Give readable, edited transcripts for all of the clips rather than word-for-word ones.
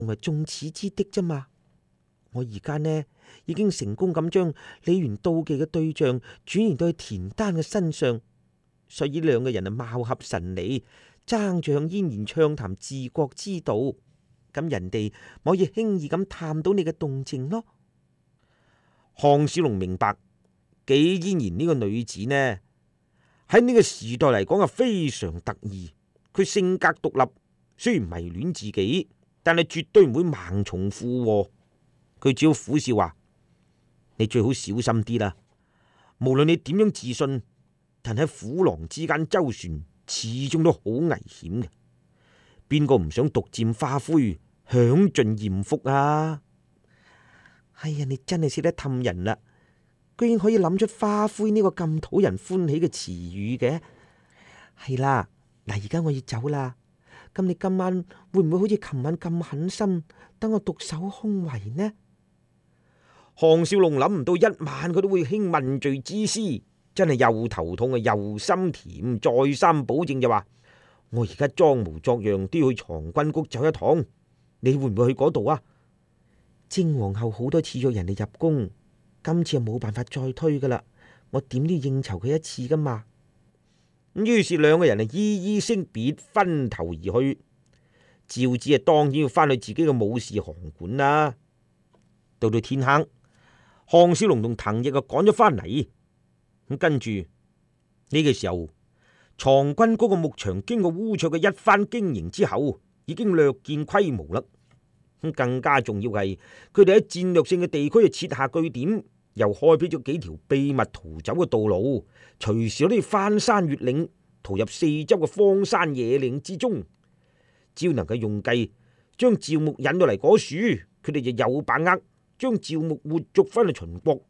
仲係眾矢之的啫嘛。我而家呢已經成功咁將李元妒忌嘅對象轉移到去田丹嘅身上，所以兩個人啊貌合神離，爭住向燕然暢談治國之道，咁人哋咪可以輕易咁探到你嘅動靜咯。項少龍明白紀嫣然呢個女子呢喺呢個時代嚟講啊非常得意，佢性格獨立，雖然迷戀自己，但係絕對唔會盲從附和。佢只要苦笑話：你最好小心啲啦，無論你點樣自信，但喺虎狼之間周旋，始終都好危險嘅。邊個唔想獨佔花魁，享盡艷福啊？哎呀，你真係識得氹人啦，居然可以諗出花魁呢個咁討人歡喜嘅詞語嘅。係啦，嗱，而家我要走啦，咁你今晚會唔會好似琴晚咁狠心，等我獨守空圍呢？項少龍諗唔到一晚佢都會興問罪之師，真係又頭痛啊又心甜，再三保證就話：我而家裝模作樣都要去藏軍谷走一趟，你會唔會去嗰度啊？靖皇后好多次約人哋入宮，今次係冇辦法再推噶啦，我點都要應酬佢一次噶嘛。咁於是兩個人啊依依惜別，分頭而去。趙子啊當然要翻去自己嘅武士行館啦。到天黑，項少龍同滕奕啊趕咗翻嚟。咁跟住呢個時候，藏軍嗰個牧場經過烏卓嘅一番經營之後，已經略見規模啦。咁更加重要係，佢哋喺戰略性嘅地區啊設下據點，又開闢咗幾條秘密逃走嘅道路，隨時都可以翻山越嶺，逃入四周嘅荒山野嶺之中。只要能夠用計將趙牧引到嚟嗰處，佢哋就有把握將趙牧活捉翻去秦國。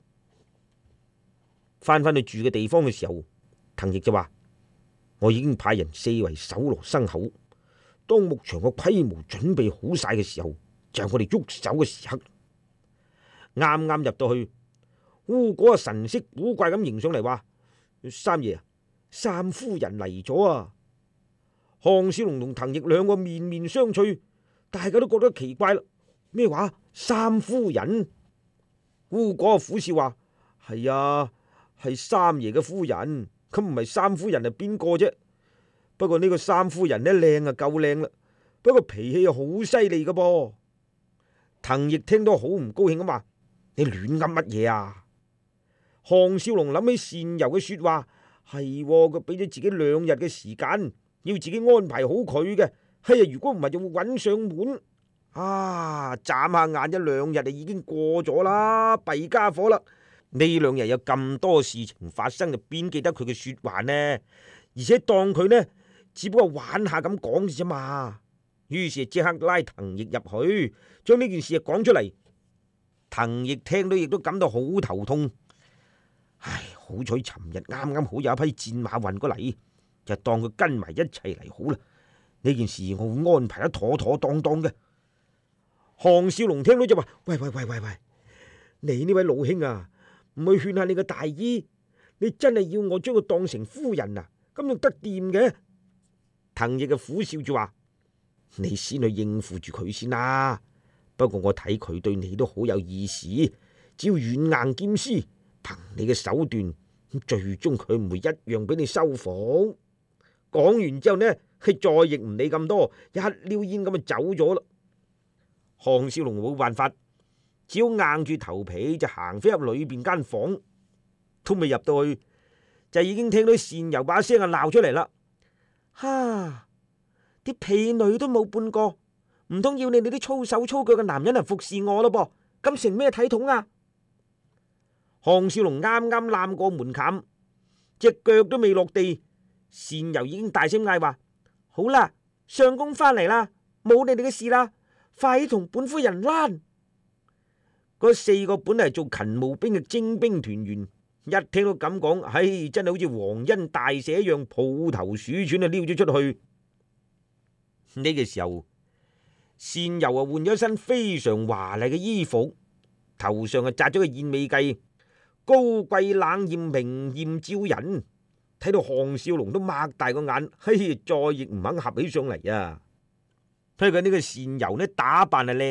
翻去住嘅地方嘅時候，滕奕就話：我已經派人四圍搜羅牲口，當牧場嘅規模準備好晒嘅時候，就係我哋喐手嘅時刻。啱啱入到去，烏果啊神色古怪咁迎上嚟話：三爺啊，三夫人嚟咗啊！項少龍同滕奕兩個面面相覷，大家都覺得奇怪啦。咩話？三夫人？烏果啊苦笑話：係啊，係三爺嘅夫人，咁唔係三夫人係邊個啫？不過呢個三夫人呢靚啊夠靚啦，不過脾氣又好犀利噶噃。滕奕聽到好唔高興咁話：你亂噏乜嘢啊？項少龍諗起善柔嘅說話，係佢俾咗自己2日嘅時間，要自己安排好佢嘅。哎呀，如果唔係就會揾上門啊！眨下眼1-2日就已經過咗啦，弊家伙啦！呢2日有咁多事情發生，就邊記得佢嘅說話呢？而且當佢呢只不過玩下咁講啫嘛。於是即刻拉滕奕入去，將呢件事講出嚟。滕奕聽到亦都感到好頭痛。唉，好彩尋日啱啱好有一批戰馬運過嚟，就當佢跟埋一齊嚟好啦。呢件事我會安排得妥妥當當嘅。項少龍聽到就話：喂，你呢位老兄啊，唔去勸下你個大姨，你真係要我將佢當成夫人啊？咁又得掂嘅？滕奕嘅苦笑住話：你先去應付住佢先啦。不過我睇佢對你都好有意思，只要軟硬兼施，憑你嘅手段，最終佢唔會一樣俾你收服。講完之後呢，佢再亦唔理咁多，一溜煙咁就走咗啦。項少龍冇辦法，只好硬住頭皮就行飛入裏邊間房，都未入到去，就已經聽到善柔把聲啊鬧出嚟啦。哈！啲婢女都冇半個，唔通要你哋啲粗手粗腳嘅男人嚟服侍我咯噃？咁成咩體統啊？項少龍啱啱攬過門檻，隻腳都未落地，善柔已經大聲嗌話：好啦，相公翻嚟啦，冇你哋嘅事啦，快啲同本夫人躝！嗰4個本嚟做勤務兵嘅精兵團員，一聽到咁講，唉，真係好似皇恩大赦一樣，抱頭鼠竄啊，溜咗出去。呢個時候，善柔啊換咗身非常華麗嘅衣服，頭上啊紮咗個燕尾髻，高貴冷艷，明艷照人。睇到項少龍都擘大個眼，嘿，再亦唔肯合起上嚟啊！ 佢嘅呢個善柔呢打扮係靚